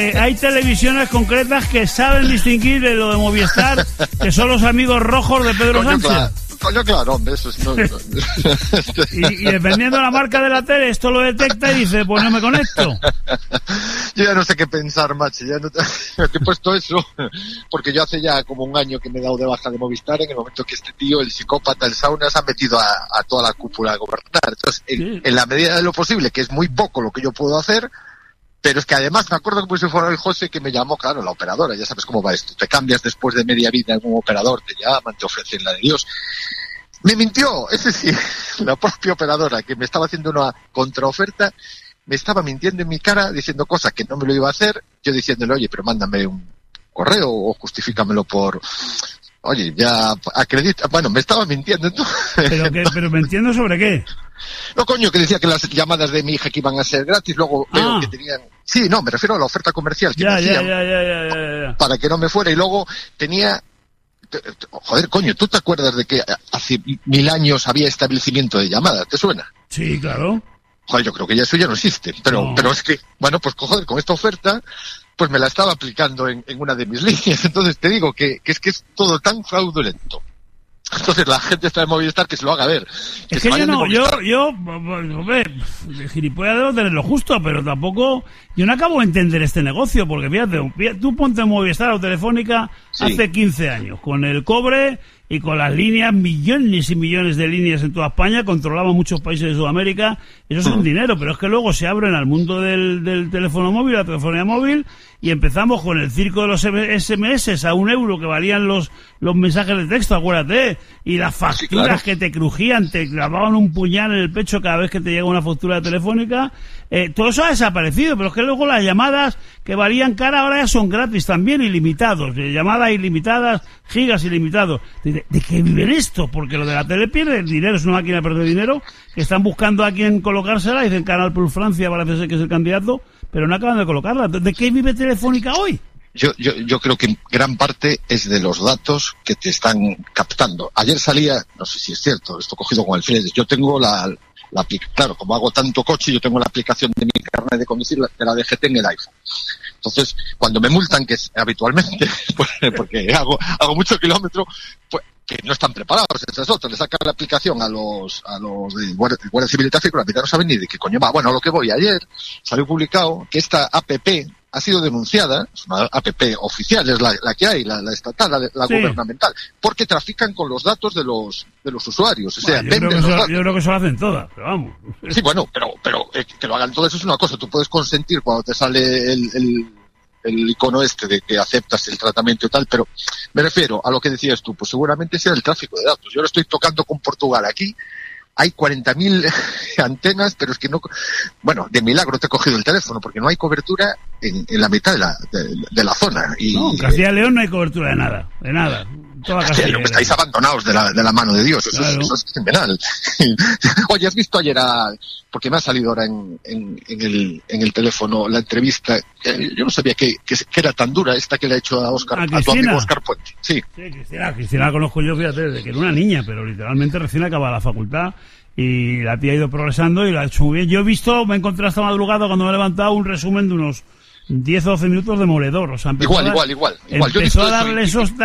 hay televisiones concretas que saben distinguir de lo de Movistar, que son los amigos rojos de Pedro Sánchez. Claro, hombre, eso es... No. y dependiendo de la marca de la tele, esto lo detecta y dice, pues no me conecto. Yo ya no sé qué pensar, macho, ya no te he puesto eso, porque yo hace ya como un año que me he dado de baja de Movistar, en el momento que este tío, el psicópata, el sauna, se ha metido a toda la cúpula a gobernar. Entonces, en la medida de lo posible, que es muy poco lo que yo puedo hacer, pero es que además me acuerdo que si fuera el José que me llamó, claro, la operadora, ya sabes cómo va esto, te cambias después de media vida en un operador, te llaman, te ofrecen la de Dios. Me mintió, es decir, la propia operadora que me estaba haciendo una contraoferta, me estaba mintiendo en mi cara, diciendo cosas que no me lo iba a hacer, yo diciéndole, oye, pero mándame un correo o justifícamelo por... Oye, ya acredita... Bueno, me estaba mintiendo entonces. ¿Pero mintiendo sobre qué? No, coño, que decía que las llamadas de mi hija que iban a ser gratis, luego veo que tenían... Sí, no, me refiero a la oferta comercial que me hacían para que no me fuera, y luego tenía... Joder, coño, ¿tú te acuerdas de que hace 1000 años había establecimiento de llamadas? ¿Te suena? Sí, claro. Joder, yo creo que ya eso ya no existe, pero es que, bueno, pues joder, con esta oferta, pues me la estaba aplicando en una de mis líneas, entonces te digo que es todo tan fraudulento. Entonces la gente está en Movistar, que se lo haga ver. Es que yo, hombre, gilipollas debo tener lo justo, pero tampoco, yo no acabo de entender este negocio, porque fíjate, tú ponte en Movistar o Telefónica hace 15 años, con el cobre y con las líneas, millones y millones de líneas en toda España, controlaban muchos países de Sudamérica, eso es un dinero, pero es que luego se abren al mundo del teléfono móvil, la telefonía móvil, y empezamos con el circo de los SMS a €1 que valían los mensajes de texto, acuérdate, y las facturas que te crujían, te clavaban un puñal en el pecho cada vez que te llega una factura telefónica, todo eso ha desaparecido, pero es que luego las llamadas que valían cara ahora ya son gratis también, ilimitados, llamadas ilimitadas, gigas ilimitados. ¿De qué viven esto? Porque lo de la tele pierde el dinero, es una máquina de perder dinero, que están buscando a quien colocársela, dicen Canal Plus Francia parece ser que es el candidato, pero no acaban de colocarla. ¿De qué vive Telefónica hoy? Yo creo que gran parte es de los datos que te están captando. Ayer salía, no sé si es cierto, esto cogido con el Fledes, yo tengo claro, como hago tanto coche, yo tengo la aplicación de mi carnet de conducir, de la DGT en el iPhone. Entonces, cuando me multan, que es habitualmente, pues, porque hago mucho kilómetro, pues, que no están preparados, esas otras, le sacan la aplicación a los de Guardia Civil y Tráfico, la mitad no saben ni de qué coño va. Bueno, a lo que voy, ayer salió publicado que esta APP ha sido denunciada, es una APP oficial, es la que hay, la estatal, la gubernamental, porque trafican con los datos de los usuarios, o sea, venden los datos. Yo creo que eso lo hacen todas, pero vamos. Sí, bueno, pero que lo hagan todo eso es una cosa, tú puedes consentir cuando te sale el icono este de que aceptas el tratamiento y tal, pero me refiero a lo que decías tú, pues seguramente sea el tráfico de datos. Yo lo estoy tocando con Portugal aquí, hay 40.000 antenas, pero es que no, bueno, de milagro te he cogido el teléfono, porque no hay cobertura en la mitad de la zona. Y, no, en Castilla y León no hay cobertura de nada. Toda Castilla y León. Estáis abandonados de la mano de Dios, eso es criminal. Oye, ¿has visto ayer porque me ha salido ahora en el teléfono la entrevista, yo no sabía que era tan dura esta que le ha hecho a tu amigo Óscar Puente. Sí, Cristina la conozco yo, fíjate, desde que era una niña, pero literalmente recién acababa la facultad, y la tía ha ido progresando y la ha hecho muy bien. Yo me he encontrado esta madrugada cuando me he levantado un resumen de unos 10 o 12 minutos demoledor, o sea, igual. Empezó a darle esos